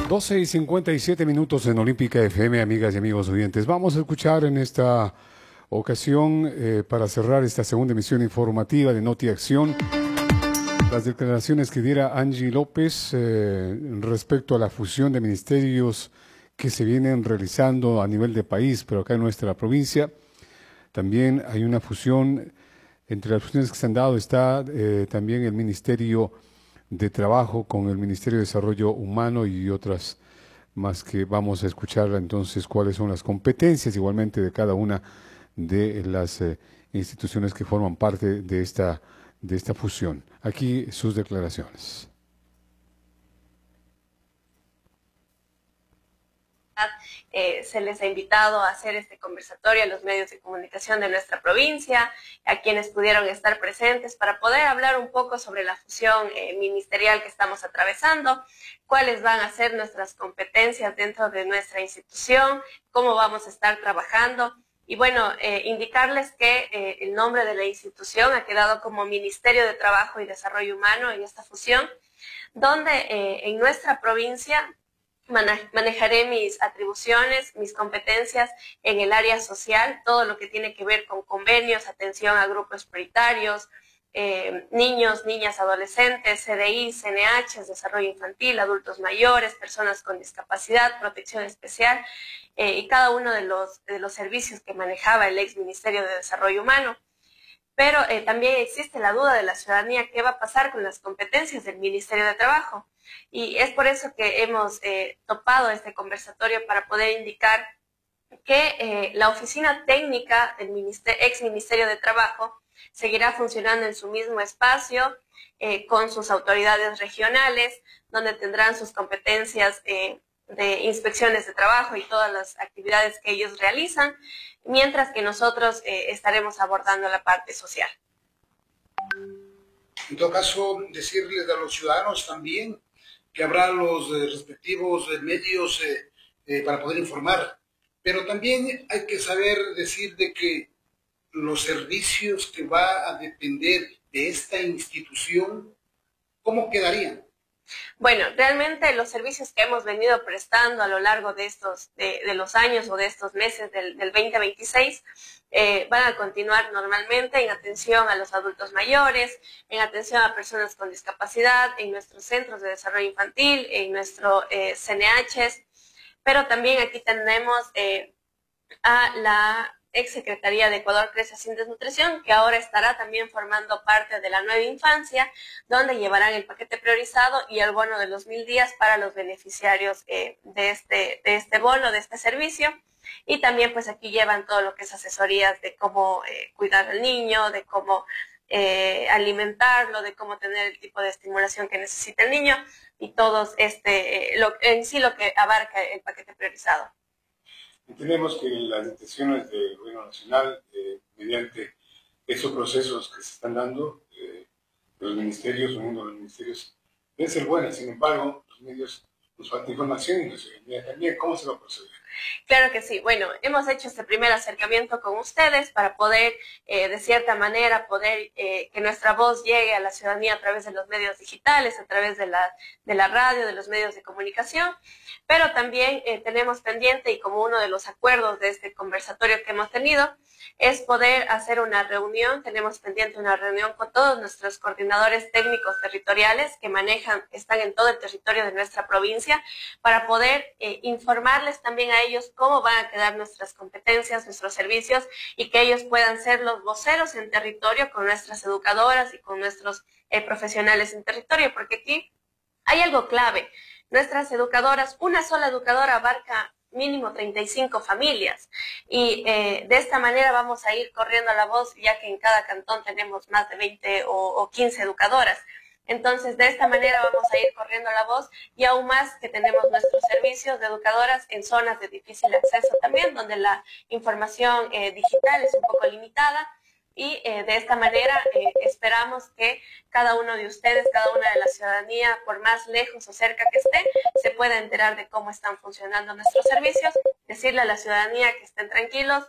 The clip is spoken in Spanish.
12:57 en Olímpica FM, amigas y amigos oyentes. Vamos a escuchar en esta ocasión, para cerrar esta segunda emisión informativa de Noti Acción, las declaraciones que diera Angie López respecto a la fusión de ministerios que se vienen realizando a nivel de país, pero acá en nuestra provincia. También hay una fusión, entre las fusiones que se han dado está también el Ministerio de Trabajo con el Ministerio de Desarrollo Humano y otras más que vamos a escuchar entonces cuáles son las competencias igualmente de cada una de las instituciones que forman parte de esta fusión. Aquí sus declaraciones. Se les ha invitado a hacer este conversatorio a los medios de comunicación de nuestra provincia, a quienes pudieron estar presentes para poder hablar un poco sobre la fusión ministerial que estamos atravesando, cuáles van a ser nuestras competencias dentro de nuestra institución, cómo vamos a estar trabajando. Y bueno, indicarles que el nombre de la institución ha quedado como Ministerio de Trabajo y Desarrollo Humano en esta fusión, donde en nuestra provincia manejaré mis atribuciones, mis competencias en el área social, todo lo que tiene que ver con convenios, atención a grupos prioritarios, niños, niñas, adolescentes, CDI, CNH, desarrollo infantil, adultos mayores, personas con discapacidad, protección especial y cada uno de los servicios que manejaba el ex Ministerio de Desarrollo Humano. Pero también existe la duda de la ciudadanía, ¿qué va a pasar con las competencias del Ministerio de Trabajo? Y es por eso que hemos topado este conversatorio para poder indicar que la oficina técnica del ex Ministerio de Trabajo seguirá funcionando en su mismo espacio, con sus autoridades regionales, donde tendrán sus competencias de inspecciones de trabajo y todas las actividades que ellos realizan, mientras que nosotros estaremos abordando la parte social. En todo caso, decirles a los ciudadanos también que habrá los respectivos medios para poder informar, pero también hay que saber decir de que los servicios que va a depender de esta institución, ¿cómo quedarían? Bueno, realmente los servicios que hemos venido prestando a lo largo de los años o de estos meses del 2026 van a continuar normalmente en atención a los adultos mayores, en atención a personas con discapacidad, en nuestros centros de desarrollo infantil, en nuestros CNHs, pero también aquí tenemos a la ex Secretaría de Ecuador Crece Sin Desnutrición, que ahora estará también formando parte de la nueva infancia, donde llevarán el paquete priorizado y el bono de los 1000 días para los beneficiarios de este bono, de este servicio. Y también pues aquí llevan todo lo que es asesorías de cómo cuidar al niño, de cómo alimentarlo, de cómo tener el tipo de estimulación que necesita el niño y todo en sí lo que abarca el paquete priorizado. Entendemos que las intenciones del Gobierno Nacional, mediante esos procesos que se están dando, de los ministerios, uniendo a los ministerios, deben ser buenas. Sin embargo, los medios nos falta información y la ciudadanía también. ¿Cómo se va a proceder? Claro que sí. Bueno, hemos hecho este primer acercamiento con ustedes para poder, de cierta manera, que nuestra voz llegue a la ciudadanía a través de los medios digitales, a través de la radio, de los medios de comunicación. Pero también tenemos pendiente, y como uno de los acuerdos de este conversatorio que hemos tenido, es poder hacer una reunión. Tenemos pendiente una reunión con todos nuestros coordinadores técnicos territoriales que están en todo el territorio de nuestra provincia, para poder informarles también a ellos cómo van a quedar nuestras competencias, nuestros servicios, y que ellos puedan ser los voceros en territorio con nuestras educadoras y con nuestros profesionales en territorio, porque aquí hay algo clave. Nuestras educadoras, una sola educadora abarca mínimo 35 familias y de esta manera vamos a ir corriendo la voz, ya que en cada cantón tenemos más de 20 o 15 educadoras. Entonces, de esta manera vamos a ir corriendo la voz, y aún más que tenemos nuestros servicios de educadoras en zonas de difícil acceso también, donde la información digital es un poco limitada. Y de esta manera esperamos que cada uno de ustedes, cada una de la ciudadanía, por más lejos o cerca que esté, se pueda enterar de cómo están funcionando nuestros servicios, decirle a la ciudadanía que estén tranquilos,